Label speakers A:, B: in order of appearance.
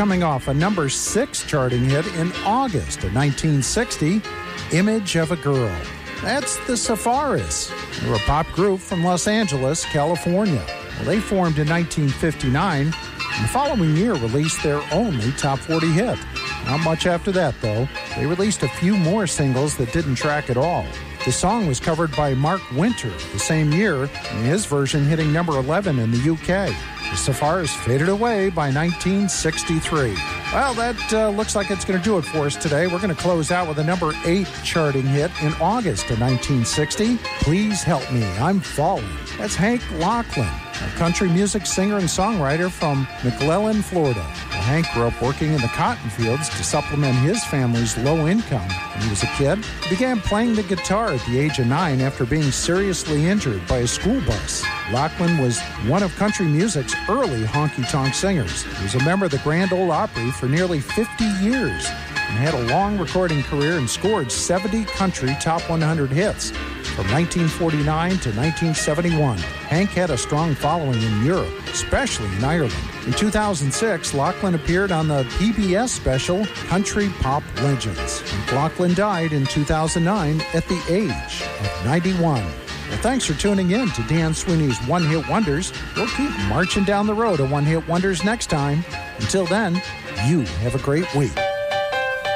A: coming off a number 6 charting hit in August of 1960, Image of a Girl. That's the Safaris. They're a pop group from Los Angeles, California. Well, they formed in 1959, and the following year released their only top 40 hit. Not much after that, though. They released a few more singles that didn't track at all. The song was covered by Mark Winter the same year, and his version hitting number 11 in the UK. The Safaris faded away by 1963. Well, that looks like it's going to do it for us today. We're going to close out with a number 8 charting hit in August of 1960. Please Help Me, I'm Falling. That's Hank Locklin, a country music singer and songwriter from McClellan, Florida. Hank grew up working in the cotton fields to supplement his family's low income. When he was a kid, he began playing the guitar at the age of 9 after being seriously injured by a school bus. Locklin was one of country music's early honky-tonk singers. He was a member of the Grand Ole Opry for nearly 50 years and had a long recording career and scored 70 country top 100 hits. From 1949 to 1971, Hank had a strong following in Europe, especially in Ireland. In 2006, Locklin appeared on the PBS special Country Pop Legends. Locklin died in 2009 at the age of 91. Well, thanks for tuning in to Dan Sweeney's One Hit Wonders. We'll keep marching down the road of One Hit Wonders next time. Until then, you have a great week.